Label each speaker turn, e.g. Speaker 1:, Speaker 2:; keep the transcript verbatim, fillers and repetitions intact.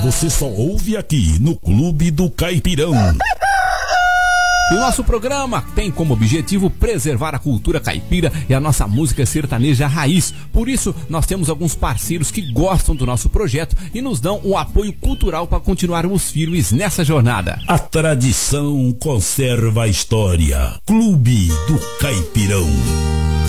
Speaker 1: Você só ouve aqui no Clube do Caipirão.
Speaker 2: E o nosso programa tem como objetivo preservar a cultura caipira e a nossa música sertaneja raiz. Por isso, nós temos alguns parceiros que gostam do nosso projeto e nos dão o apoio cultural para continuarmos firmes nessa jornada.
Speaker 1: A tradição conserva a história. Clube do Caipirão.